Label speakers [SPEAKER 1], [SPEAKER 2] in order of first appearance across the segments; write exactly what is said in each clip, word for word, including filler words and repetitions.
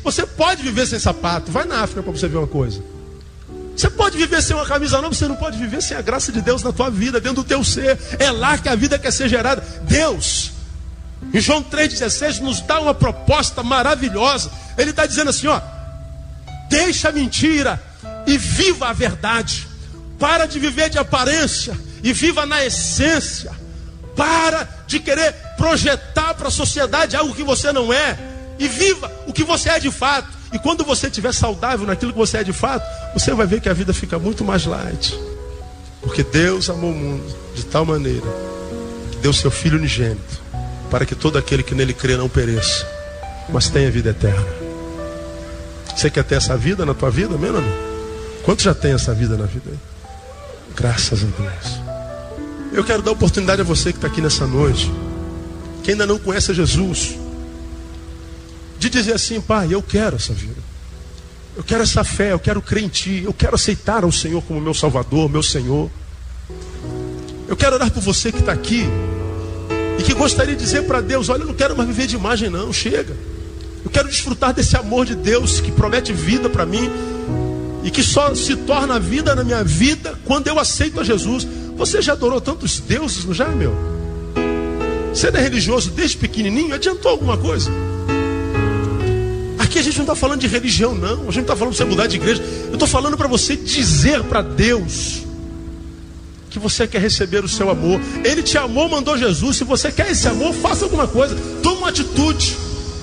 [SPEAKER 1] Você pode viver sem sapato. Vai na África para você ver uma coisa. Você pode viver sem uma camisa nova, você não pode viver sem a graça de Deus na tua vida, dentro do teu ser. É lá que a vida quer ser gerada. Deus, em João três dezesseis, nos dá uma proposta maravilhosa. Ele está dizendo assim, ó: deixa a mentira e viva a verdade. Para de viver de aparência e viva na essência. Para de querer projetar para a sociedade algo que você não é. E viva o que você é de fato. E quando você estiver saudável naquilo que você é de fato, você vai ver que a vida fica muito mais light. Porque Deus amou o mundo de tal maneira que deu seu Filho unigênito, para que todo aquele que nele crê não pereça, mas tenha vida eterna. Você quer ter essa vida na tua vida, meu amigo? Quantos já tem essa vida na vida aí? Graças a Deus. Eu quero dar oportunidade a você que está aqui nessa noite, que ainda não conhece Jesus, de dizer assim: pai, eu quero essa vida, eu quero essa fé, eu quero crer em ti, eu quero aceitar ao Senhor como meu Salvador, meu Senhor. Eu quero orar por você que está aqui e que gostaria de dizer para Deus: olha, eu não quero mais viver de imagem não, chega. Eu quero desfrutar desse amor de Deus que promete vida para mim e que só se torna vida na minha vida quando eu aceito a Jesus. Você já adorou tantos deuses, não já, meu? Você não é religioso desde pequenininho? Adiantou alguma coisa? Aqui a gente não está falando de religião, não. A gente não está falando de você mudar de igreja. Eu estou falando para você dizer para Deus que você quer receber o seu amor. Ele te amou, mandou Jesus. Se você quer esse amor, faça alguma coisa. Toma uma atitude.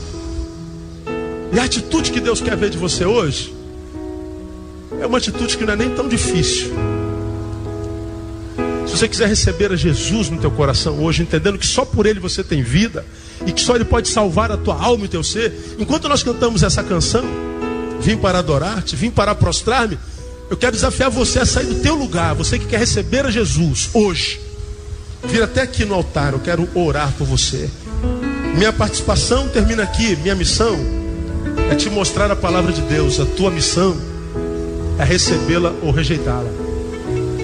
[SPEAKER 1] E a atitude que Deus quer ver de você hoje é uma atitude que não é nem tão difícil. Se você quiser receber a Jesus no teu coração hoje, entendendo que só por Ele você tem vida e que só Ele pode salvar a tua alma e o teu ser, enquanto nós cantamos essa canção, vim para adorar-te, vim para prostrar-me, eu quero desafiar você a sair do teu lugar. Você que quer receber a Jesus hoje, vir até aqui no altar. Eu quero orar por você. Minha participação termina aqui. Minha missão é te mostrar a palavra de Deus. A tua missão é recebê-la ou rejeitá-la.